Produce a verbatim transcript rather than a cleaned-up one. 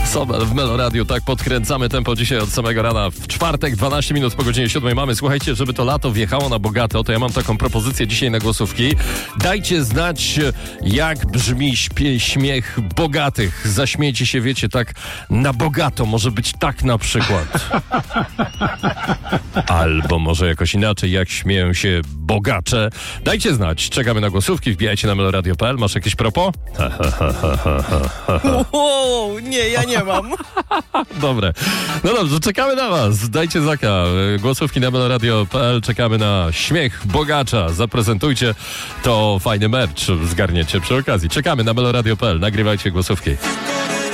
Sobel w Melo Radio, tak podkręcamy tempo dzisiaj od samego rana. W czwartek, dwanaście minut po godzinie siódmej mamy. Słuchajcie, żeby to lato wjechało na bogato, to ja mam taką propozycję dzisiaj na głosówki. Dajcie znać, jak brzmi śpie, śmiech bogatych. Zaśmiejcie się, wiecie, tak na bogato. Może być tak na przykład. Albo może jakoś inaczej, jak śmieją się bogacze. Dajcie znać. Czekamy na głosówki. Wbijajcie na meloradio kropka p l. Masz jakieś propos? Wow, nie, ja nie mam. Dobre. No dobrze, czekamy na was. Dajcie znaka. Głosówki na meloradio kropka p l. Czekamy na śmiech bogacza. Zaprezentujcie. To fajny merch zgarniecie przy okazji. Czekamy na meloradio kropka p l. Nagrywajcie głosówki.